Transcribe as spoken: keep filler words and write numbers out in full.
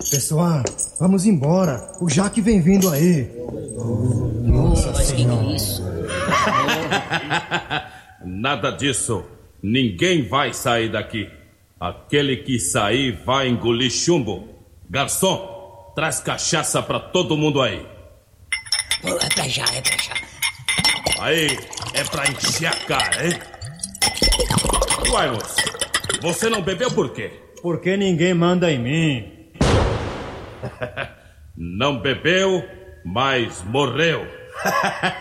Pessoal, vamos embora. O Jaque vem vindo aí. Nossa, mas que é isso? Nada disso. Ninguém vai sair daqui. Aquele que sair vai engolir chumbo. Garçom, traz cachaça pra todo mundo aí. É pra já, é pra já. Aí, é pra encher a cara, hein? Uai, moço, você não bebeu por quê? Porque ninguém manda em mim. Não bebeu, mas morreu.